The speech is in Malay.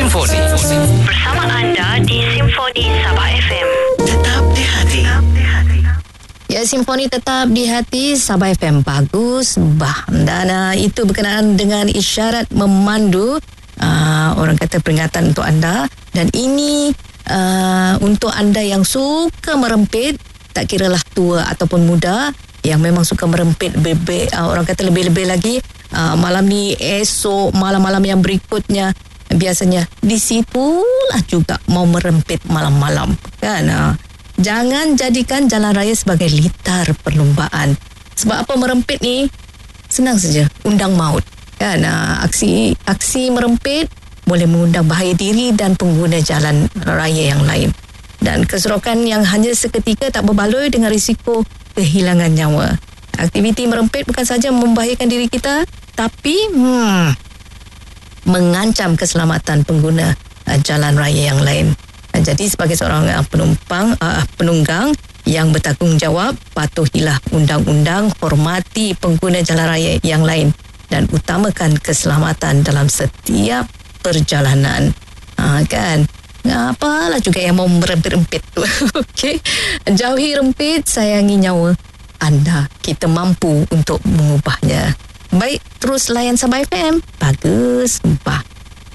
Simfoni. Bersama anda di Simfoni Sabah FM. Tetap di hati. Ya, Simfoni tetap di hati Sabah FM. Bagus, bah. Dan itu berkenaan dengan isyarat memandu. Orang kata peringatan untuk anda. Dan ini untuk anda yang suka merempit, tak kiralah tua ataupun muda, yang memang suka merempit orang kata lebih-lebih lagi. Malam ni, esok, malam-malam yang berikutnya, biasanya di situlah juga mau merempit malam-malam, kan? Jangan jadikan jalan raya sebagai litar perlumbaan. Sebab apa merempit ni? Senang saja, undang maut, kan? Aksi merempit boleh mengundang bahaya diri dan pengguna jalan raya yang lain. Dan keserokan yang hanya seketika tak berbaloi dengan risiko kehilangan nyawa. Aktiviti merempit bukan saja membahayakan diri kita, tapi mengancam keselamatan pengguna jalan raya yang lain. Jadi sebagai seorang penunggang yang bertanggungjawab, patuhilah undang-undang, hormati pengguna jalan raya yang lain dan utamakan keselamatan dalam setiap perjalanan. Kan? Apalah juga yang mau merempit-rempit tu. Okey. Jauhi rempit, sayangi nyawa anda. Kita mampu untuk mengubahnya. Baik, terus layan Sabah FM. Bagus, bah.